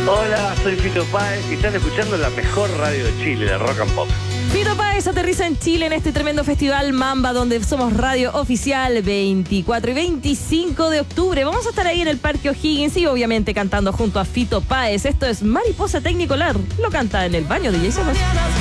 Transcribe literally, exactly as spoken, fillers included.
Hola, soy Fito Páez y están escuchando la mejor radio de Chile, la Rock and Pop. Fito Páez aterriza en Chile en este tremendo festival Mamba, donde somos radio oficial veinticuatro y veinticinco de octubre. Vamos a estar ahí en el Parque O'Higgins y obviamente cantando junto a Fito Páez. Esto es Mariposa Technicolor. Lo canta en el baño de Jason.